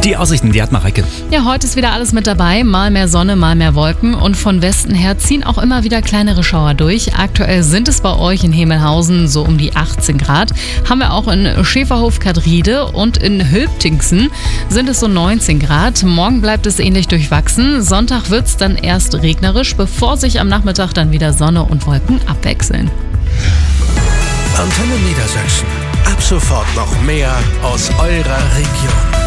Die Aussichten, die hat Mareike. Ja, heute ist wieder alles mit dabei. Mal mehr Sonne, mal mehr Wolken. Und von Westen her ziehen auch immer wieder kleinere Schauer durch. Aktuell sind es bei euch in Hemelhausen so um die 18 Grad. Haben wir auch in Schäferhof-Kadride und in Hülptingsen sind es so 19 Grad. Morgen bleibt es ähnlich durchwachsen. Sonntag wird es dann erst regnerisch, bevor sich am Nachmittag dann wieder Sonne und Wolken abwechseln. Antenne Niedersachsen. Ab sofort noch mehr aus eurer Region.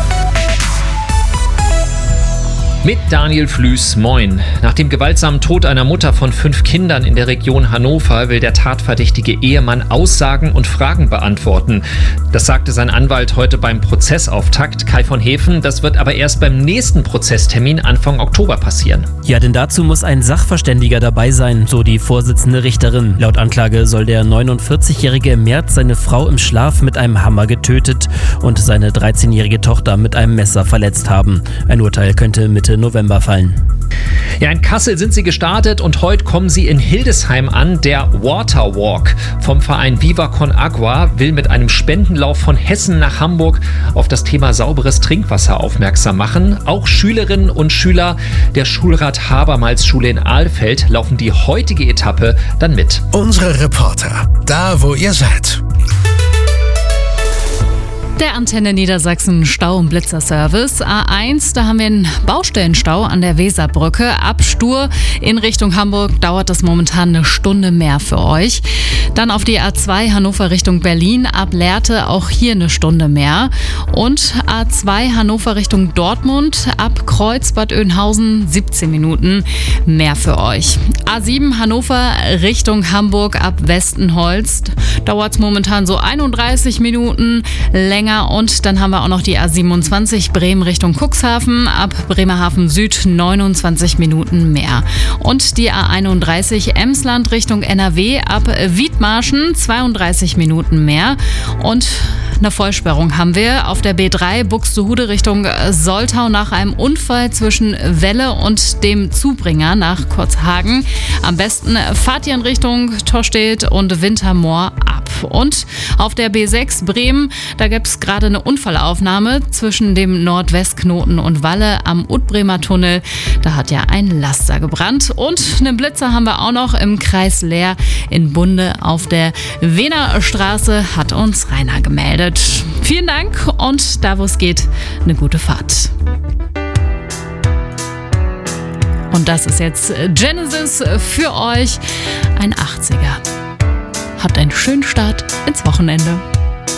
Mit Daniel Flüß, moin. Nach dem gewaltsamen Tod einer Mutter von 5 Kindern in der Region Hannover will der tatverdächtige Ehemann Aussagen und Fragen beantworten. Das sagte sein Anwalt heute beim Prozessauftakt, Kai von Hefen. Das wird aber erst beim nächsten Prozesstermin Anfang Oktober passieren. Ja, denn dazu muss ein Sachverständiger dabei sein, so die Vorsitzende Richterin. Laut Anklage soll der 49-Jährige im März seine Frau im Schlaf mit einem Hammer getötet und seine 13-jährige Tochter mit einem Messer verletzt haben. Ein Urteil könnte Mitte November fallen. Ja, in Kassel sind sie gestartet und heute kommen sie in Hildesheim an. Der Water Walk vom Verein Viva Con Agua will mit einem Spendenlauf von Hessen nach Hamburg auf das Thema sauberes Trinkwasser aufmerksam machen. Auch Schülerinnen und Schüler der Schulrat Habermals-Schule in Ahlfeld laufen die heutige Etappe dann mit. Unsere Reporter, da wo ihr seid. Der Antenne Niedersachsen Stau- und Blitzerservice. A1, da haben wir einen Baustellenstau an der Weserbrücke. Ab Stur in Richtung Hamburg dauert das momentan eine Stunde mehr für euch. Dann auf die A2 Hannover Richtung Berlin, ab Lehrte auch hier eine Stunde mehr. Und A2 Hannover Richtung Dortmund, ab Kreuzbad Oeynhausen 17 Minuten mehr für euch. A7 Hannover Richtung Hamburg ab Westenholst dauert es momentan so 31 Minuten länger. Und dann haben wir auch noch die A27 Bremen Richtung Cuxhaven, ab Bremerhaven Süd 29 Minuten mehr. Und die A31 Emsland Richtung NRW ab Wiedmarschen 32 Minuten mehr. Und eine Vollsperrung haben wir auf der B3 Buxtehude Richtung Soltau nach einem Unfall zwischen Welle und dem Zubringer nach Kurzhagen. Am besten fahrt ihr in Richtung Tostedt und Wintermoor ab. Und auf der B6 Bremen, da gibt es gerade eine Unfallaufnahme zwischen dem Nordwestknoten und Walle am Utbremer Tunnel. Da hat ja ein Laster gebrannt. Und einen Blitzer haben wir auch noch im Kreis Leer in Bunde auf der Wiener Straße, hat uns Rainer gemeldet. Vielen Dank und da wo es geht, eine gute Fahrt. Und das ist jetzt Genesis für euch, ein 80er. Habt einen schönen Start ins Wochenende.